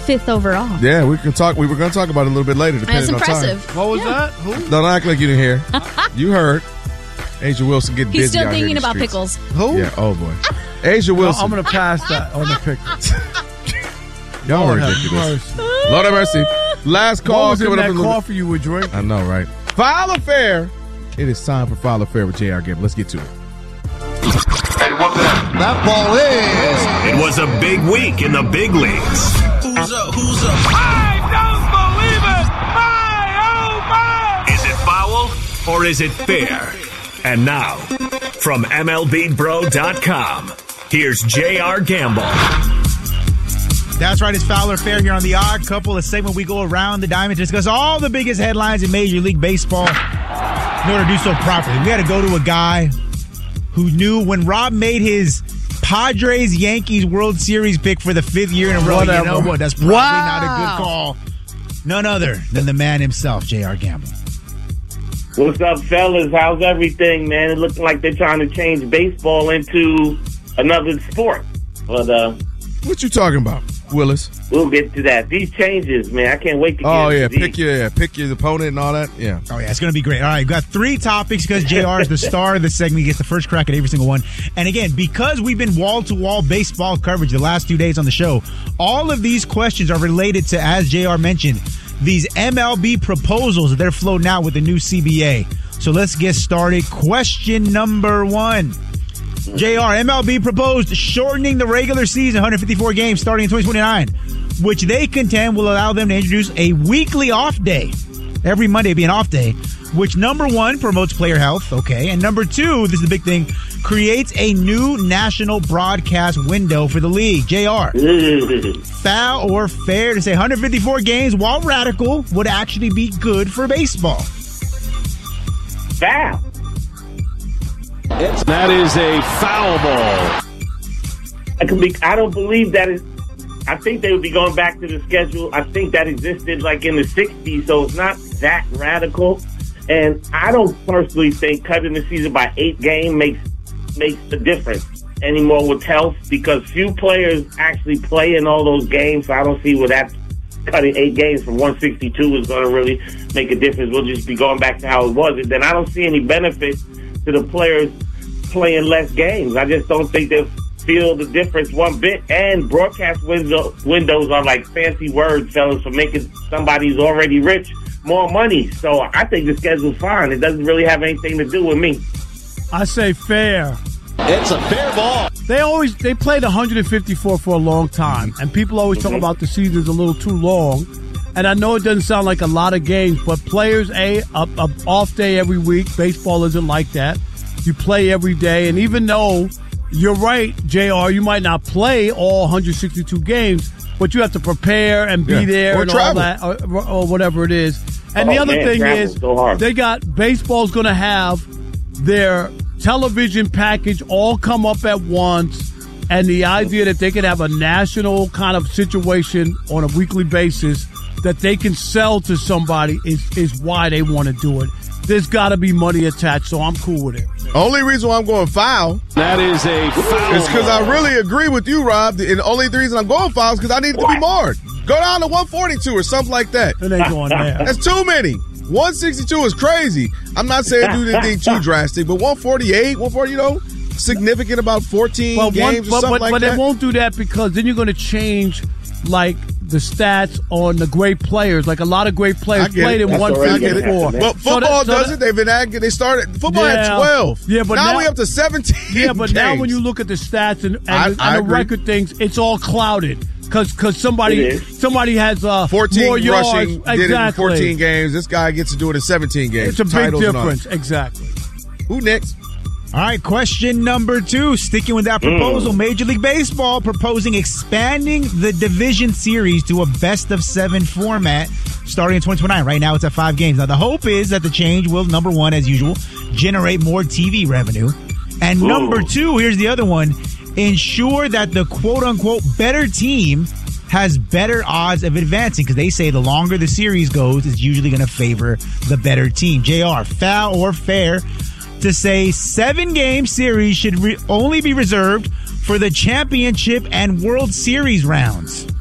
5th overall. Yeah, we were going to talk about it a little bit later, That's depending on time. impressive. What was that? Who? Don't act like you didn't hear. You heard. Asia Wilson getting He's busy still out here in thinking the about streets. pickles. Who? Yeah, oh boy. Asia Wilson. I'm going to pass that on the pickles. Y'all are Lord have ridiculous. mercy. Lord have mercy. Last call. What was in coming up that in the- coffee you were drinking? I know, right? File Affair. It is time for File Affair with J.R. Gamble. Let's get to it. That ball is. It was a big week in the big leagues. Who's up? Who's up? I don't believe it! My, oh my! Is it foul or is it fair? And now, from MLBBro.com, here's J.R. Gamble. That's right, it's Foul or Fair here on The Odd Couple, a segment we go around the diamond to discuss all the biggest headlines in Major League Baseball. In order to do so properly, we had to go to a guy who knew when Rob made his Padres-Yankees World Series pick for the 5th year in a row. Whatever. You know what? That's probably not a good call. None other than the man himself, J.R. Gamble. What's up, fellas? How's everything, man? It looks like they're trying to change baseball into another sport. But What you talking about, Willis? we'll get to that. These changes, man, I can't wait to get Oh, yeah. into these. Pick your opponent and all that. Yeah. Oh, yeah, it's going to be great. All right, we've got 3 topics because JR is the star of the segment. He gets the first crack at every single one. And again, because we've been wall-to-wall baseball coverage the last 2 days on the show, all of these questions are related to, as JR mentioned, these MLB proposals that they're floating out with the new CBA. So let's get started. Question number 1. JR, MLB proposed shortening the regular season, 154 games starting in 2029, which they contend will allow them to introduce a weekly off day. Every Monday be an off day, which number 1 promotes player health, okay, and number 2, this is the big thing, creates a new national broadcast window for the league. JR, foul or fair to say 154 games, while radical, would actually be good for baseball? Foul. That is a foul ball. I don't believe that is. I think they would be going back to the schedule. I think that existed like in the 60s, so it's not that radical. And I don't personally think cutting the season by 8 games makes a difference anymore with health, because few players actually play in all those games. So I don't see where that cutting 8 games from 162 is going to really make a difference. We'll just be going back to how it was. And then I don't see any benefit to the players playing less games. I just don't think they'll feel the difference one bit. And broadcast windows are like fancy words, fellas, for making somebody who's already rich more money. So I think the schedule's fine. It doesn't really have anything to do with me. I say fair. It's a fair ball. They played 154 for a long time, and people always talk about the season's a little too long. And I know it doesn't sound like a lot of games, but players, a off day every week. Baseball isn't like that. You play every day, and even though you're right, JR, you might not play all 162 games, but you have to prepare and be there or and travel. all that, or whatever it is. And the other thing is, they got baseball's going to have their television package all come up at once, and the idea that they could have a national kind of situation on a weekly basis that they can sell to somebody is why they want to do it. There's got to be money attached, so I'm cool with it. Only reason why I'm going foul That is a foul is because ball. I really agree with you, Rob. And the only reason I'm going foul is because I need it to be more. Go down to 142 or something like that. It ain't going there. That's too many. 162 is crazy. I'm not saying do anything too drastic, but 148, 140, significant about 14 games or something like but that. they won't do that because then you're going to change, like, the stats on the great players. Like, a lot of great players played in 154. But football doesn't. They've been acting. They started. Football had 12. Yeah, but now we up to 17. Yeah, but now games. when you look at the stats and I the agree. record things, it's all clouded. Because somebody has 14 more yards. rushing, did it in 14 games. This guy gets to do it in 17 games. It's a big Titles and all. difference. Exactly. Who next? All right, question number 2. Sticking with that proposal, Major League Baseball proposing expanding the division series to a best-of-7 format starting in 2029. Right now, it's at 5 games. Now, the hope is that the change will, number 1, as usual, generate more TV revenue. And number 2, here's the other one, ensure that the quote-unquote better team has better odds of advancing, because they say the longer the series goes, it's usually going to favor the better team. JR, foul or fair to say 7-game series should only be reserved for the championship and World Series rounds?